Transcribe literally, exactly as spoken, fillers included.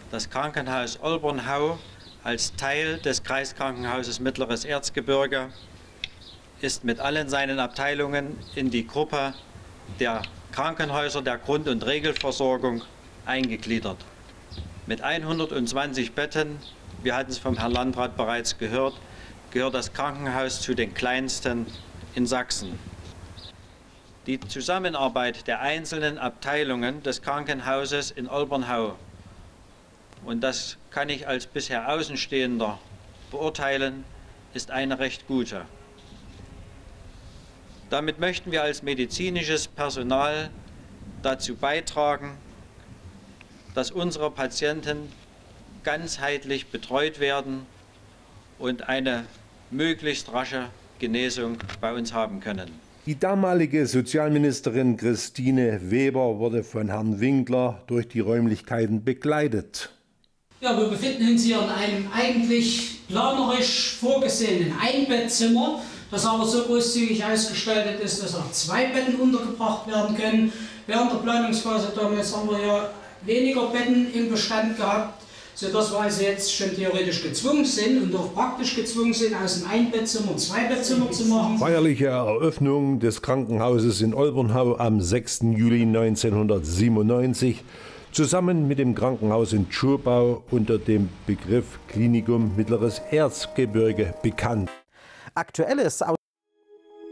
Das Krankenhaus Olbernhau als Teil des Kreiskrankenhauses Mittleres Erzgebirge ist mit allen seinen Abteilungen in die Gruppe der Krankenhäuser der Grund- und Regelversorgung eingegliedert. Mit hundertzwanzig Betten, wir hatten es vom Herrn Landrat bereits gehört, gehört das Krankenhaus zu den kleinsten in Sachsen. Die Zusammenarbeit der einzelnen Abteilungen des Krankenhauses in Olbernhau, und das kann ich als bisher Außenstehender beurteilen, ist eine recht gute. Damit möchten wir als medizinisches Personal dazu beitragen, dass unsere Patienten ganzheitlich betreut werden und eine möglichst rasche Genesung bei uns haben können. Die damalige Sozialministerin Christine Weber wurde von Herrn Winkler durch die Räumlichkeiten begleitet. Ja, wir befinden uns hier in einem eigentlich planerisch vorgesehenen Einbettzimmer, das aber so großzügig ausgestaltet ist, dass auch zwei Betten untergebracht werden können. Während der Planungsphase damals haben wir ja weniger Betten im Bestand gehabt, sodass wir also jetzt schon theoretisch gezwungen sind und auch praktisch gezwungen sind, aus dem Einbettzimmer zwei Bettzimmer zu machen. Feierliche Eröffnung des Krankenhauses in Olbernhau am sechsten Juli neunzehnhundertsiebenundneunzig, zusammen mit dem Krankenhaus in Tschurtbau unter dem Begriff Klinikum Mittleres Erzgebirge bekannt. Aktuelles